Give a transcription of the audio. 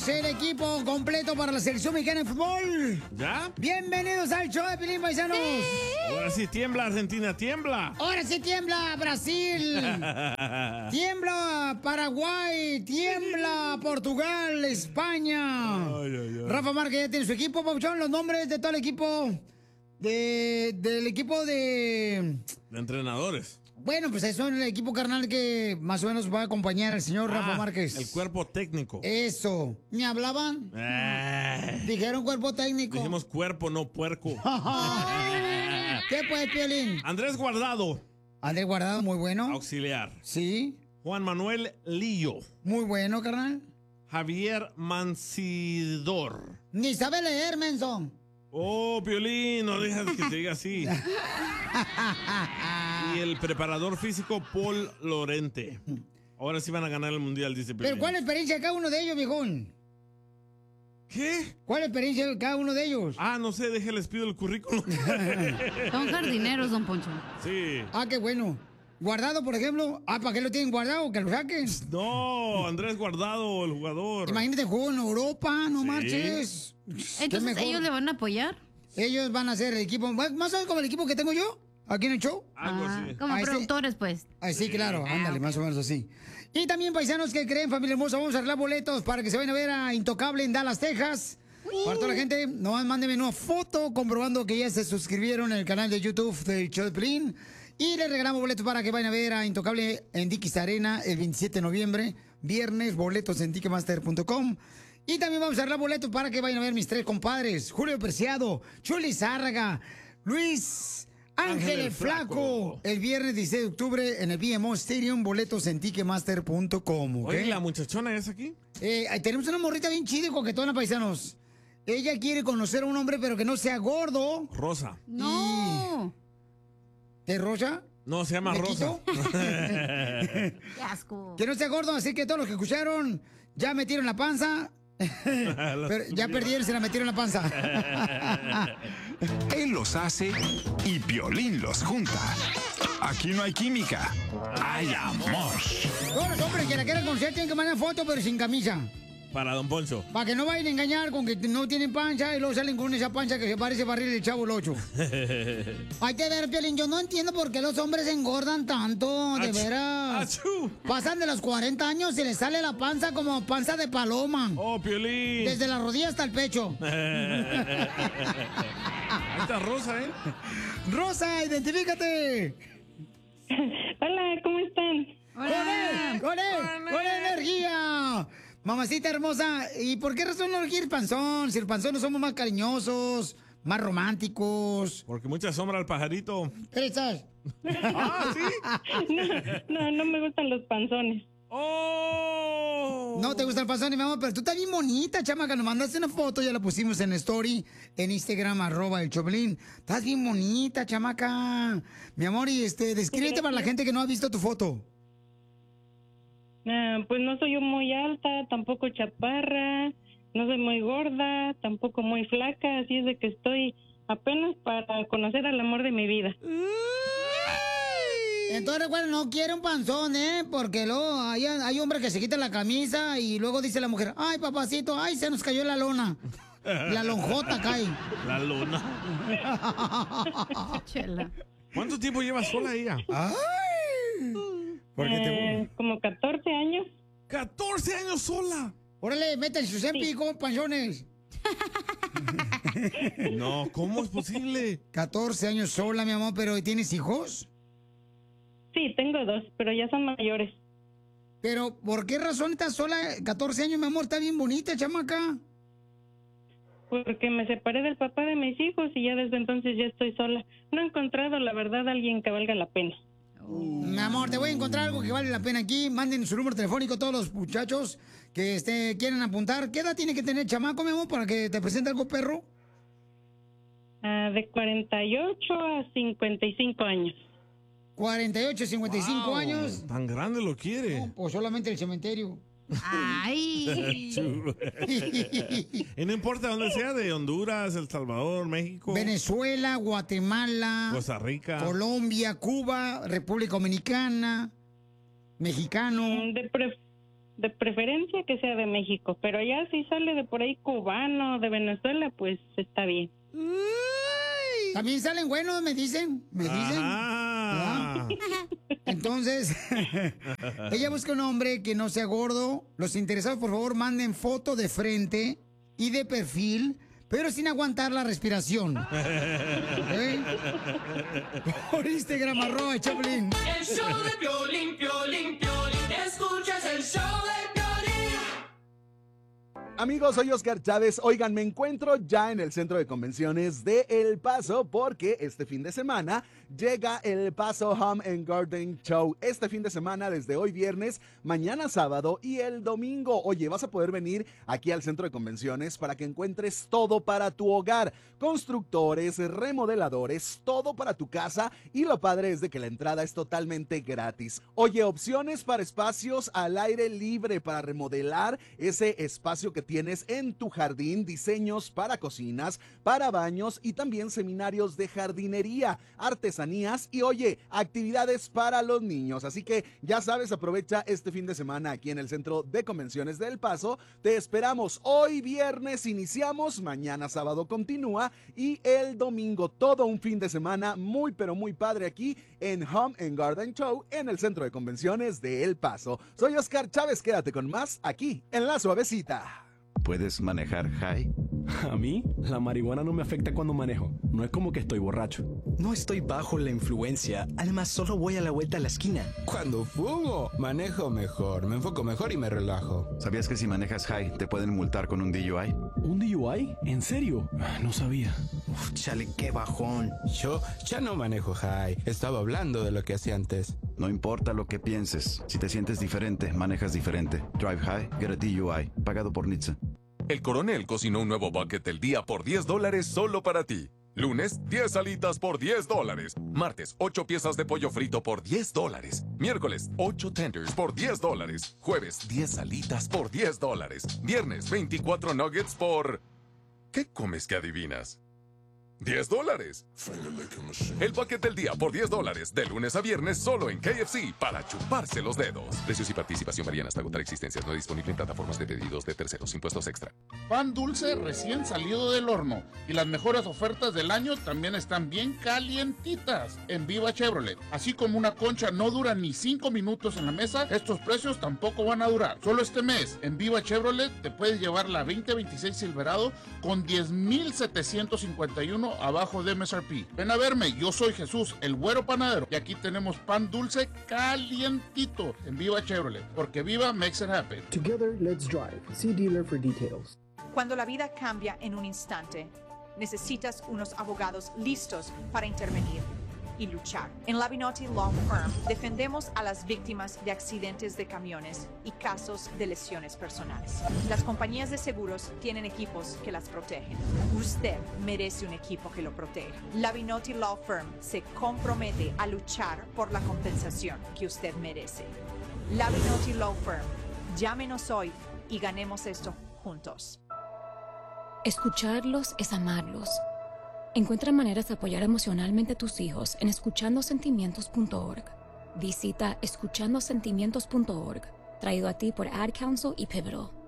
tenemos el equipo completo para la selección mexicana de fútbol. ¿Ya? Bienvenidos al show de Pilín, paisanos. Ahora sí tiembla Argentina, tiembla. Ahora sí tiembla Brasil. Tiembla Paraguay. Tiembla Portugal, España. Rafa Márquez ya tiene su equipo, Pauchón. Los nombres de todo el equipo. Del equipo de entrenadores. Bueno, pues eso es el equipo carnal que más o menos va a acompañar al señor Rafa Márquez. El cuerpo técnico. Eso. ¿Me hablaban? Dijeron cuerpo técnico. Dijimos cuerpo, no puerco. ¿Qué pues, Piolín? Andrés Guardado. Andrés Guardado, muy bueno. Auxiliar. Sí. Juan Manuel Lillo. Muy bueno, carnal. Javier Mancidor. Ni sabe leer, menso. Oh, Piolín, no dejas que te diga así. Y el preparador físico Paul Lorente. Ahora sí van a ganar el mundial, dice Piolín. ¿Pero cuál es la experiencia de cada uno de ellos, viejón? ¿Qué? ¿Cuál es la experiencia de cada uno de ellos? No sé, déjenles pido el currículum. Son jardineros, don Poncho. Sí. Qué bueno. Guardado, por ejemplo. ¿Para qué lo tienen guardado? ¿Que lo saquen? No, Andrés Guardado, el jugador. Imagínate, jugó en Europa, no marches. Entonces, ¿ellos le van a apoyar? Ellos van a ser el equipo, más o menos como el equipo que tengo yo, aquí en el show. Algo así. Como productores, pues. Sí, claro, ándale, más o menos así. Y también, paisanos que creen, familia hermosa, vamos a arreglar boletos para que se vayan a ver a Intocable en Dallas, Texas. Para toda la gente, nomás mándenme una foto comprobando que ya se suscribieron en el canal de YouTube del show de Pelín. Y les regalamos boletos para que vayan a ver a Intocable en Dickies Arena el 27 de noviembre. Viernes, boletos en ticketmaster.com. Y también vamos a arreglar boletos para que vayan a ver mis tres compadres. Julio Preciado, Chuli Zárraga, Luis Ángel el Flaco. El viernes 16 de octubre en el BMO Stadium, boletos en ticketmaster.com. Oye, ¿la muchachona es aquí? Tenemos una morrita bien chida y coquetona, paisanos. Ella quiere conocer a un hombre, pero que no sea gordo. Rosa. No. ¿Qué, Rosa? No, se llama Rosa. Qué asco. Que no sea gordo, así que todos los que escucharon ya metieron la panza. Pero ya perdieron, se la metieron en la panza. Él los hace y Piolín los junta. Aquí no hay química, hay amor. Todos los hombres que la quieran conocer tienen que mandar foto, pero sin camisa. Para don Poncho. Para que no vayan a engañar con que no tienen pancha y luego salen con esa pancha que se parece barril del Chavo el 8. Hay que ver, Piolín, yo no entiendo por qué los hombres engordan tanto, de veras. Pasan de los 40 años y les sale la panza como panza de paloma. Oh, Piolín. Desde la rodilla hasta el pecho. Ahí está Rosa, ¿eh? Rosa, identifícate. Hola, ¿cómo están? ¡Hola! ¡Con energía! Mamacita hermosa, ¿y por qué razón no quieres panzón? Si el panzón no somos más cariñosos, más románticos. Porque mucha sombra al pajarito. ¿Estás? ¿Sí? No me gustan los panzones. ¡Oh! No te gusta el panzón, mi amor, pero tú estás bien bonita, chamaca. Nos mandaste una foto, ya la pusimos en story, en Instagram, @el Choplin. Estás bien bonita, chamaca. Mi amor, y descríbete para la gente que no ha visto tu foto. Pues no soy muy alta, tampoco chaparra, no soy muy gorda, tampoco muy flaca, así es de que estoy apenas para conocer al amor de mi vida. Entonces, bueno, no quiere un panzón, porque luego hay hombres que se quitan la camisa y luego dice la mujer, ay, papacito, ay, se nos cayó la lona. La lonjota cae. La lona. Chela. ¿Cuánto tiempo llevas sola ella? Ay. Como 14 años. 14 años sola. Órale, meten sus empicos, panzones. No, ¿cómo es posible? 14 años sola, mi amor, pero ¿tienes hijos? Sí, tengo 2, pero ya son mayores. Pero, ¿por qué razón estás sola? 14 años, mi amor, está bien bonita, chamaca. Porque me separé del papá de mis hijos y ya desde entonces ya estoy sola. No he encontrado, la verdad, a alguien que valga la pena. Mi amor, te voy a encontrar algo que vale la pena aquí. Manden su número telefónico todos los muchachos que quieren apuntar. ¿Qué edad tiene que tener chamaco, mi amor, para que te presente algo, perro? De 48 a 55 años. 48, 55 años. Tan grande lo quiere. No, pues solamente el cementerio. Ay. Y no importa dónde sea, de Honduras, El Salvador, México, Venezuela, Guatemala, Costa Rica, Colombia, Cuba, República Dominicana, mexicano. de preferencia que sea de México, pero ya si sale de por ahí cubano, de Venezuela, pues está bien. También salen buenos, me dicen. Ah. Entonces, ella busca un hombre que no sea gordo. Los interesados, por favor, manden foto de frente y de perfil, pero sin aguantar la respiración. ¿Okay? Por Instagram, @Choplin. El show de Piolín, Piolín, Piolín. Escuchas el show de Piolín. Amigos, soy Oscar Chávez. Oigan, me encuentro ya en el Centro de Convenciones de El Paso porque este fin de semana llega el Paso Home and Garden Show. Este fin de semana, desde hoy viernes, mañana sábado y el domingo. Oye, vas a poder venir aquí al Centro de Convenciones para que encuentres todo para tu hogar. Constructores, remodeladores, todo para tu casa. Y lo padre es de que la entrada es totalmente gratis. Oye, opciones para espacios al aire libre para remodelar ese espacio que tienes en tu jardín, diseños para cocinas, para baños y también seminarios de jardinería, artesanías y, oye, actividades para los niños. Así que ya sabes, aprovecha este fin de semana aquí en el Centro de Convenciones de El Paso. Te esperamos. Hoy viernes iniciamos, mañana sábado continúa y el domingo todo un fin de semana muy pero muy padre aquí en Home and Garden Show en el Centro de Convenciones de El Paso. Soy Oscar Chávez, quédate con más aquí en La Suavecita. ¿Puedes manejar high? A mí, la marihuana no me afecta cuando manejo. No es como que estoy borracho. No estoy bajo la influencia. Además, solo voy a la vuelta a la esquina. Cuando fumo, manejo mejor, me enfoco mejor y me relajo. ¿Sabías que si manejas high te pueden multar con un DUI? ¿Un DUI? ¿En serio? No sabía. Uf, chale, qué bajón. Yo ya no manejo high. Estaba hablando de lo que hacía antes. No importa lo que pienses. Si te sientes diferente, manejas diferente. Drive high, get a DUI. Pagado por NHTSA. El Coronel cocinó un nuevo bucket del día por $10 solo para ti. Lunes, 10 alitas por $10. Martes, 8 piezas de pollo frito por $10. Miércoles, 8 tenders por $10. Jueves, 10 alitas por $10. Viernes, 24 nuggets por... ¿Qué comes que adivinas? $10. El paquete del día por $10, de lunes a viernes solo en KFC para chuparse los dedos. Precios y participación varían hasta agotar existencias. No disponible en plataformas de pedidos de terceros. Impuestos extra. Pan dulce recién salido del horno. Y las mejores ofertas del año también están bien calientitas en Viva Chevrolet. Así como una concha no dura ni 5 minutos en la mesa, estos precios tampoco van a durar. Solo este mes en Viva Chevrolet te puedes llevar la 2026 Silverado con $10,751 abajo de MSRP. Ven a verme, yo soy Jesús, el güero panadero, y aquí tenemos pan dulce calientito en Viva Chevrolet, porque Viva makes it happen. Together, let's drive. See dealer for details. Cuando la vida cambia en un instante, necesitas unos abogados listos para intervenir y luchar. En Labinotti Law Firm defendemos a las víctimas de accidentes de camiones y casos de lesiones personales. Las compañías de seguros tienen equipos que las protegen. Usted merece un equipo que lo proteja. Labinotti Law Firm se compromete a luchar por la compensación que usted merece. Labinotti Law Firm. Llámenos hoy y ganemos esto juntos. Escucharlos es amarlos. Encuentra maneras de apoyar emocionalmente a tus hijos en escuchandosentimientos.org. Visita escuchandosentimientos.org, traído a ti por Ad Council y Pivotal.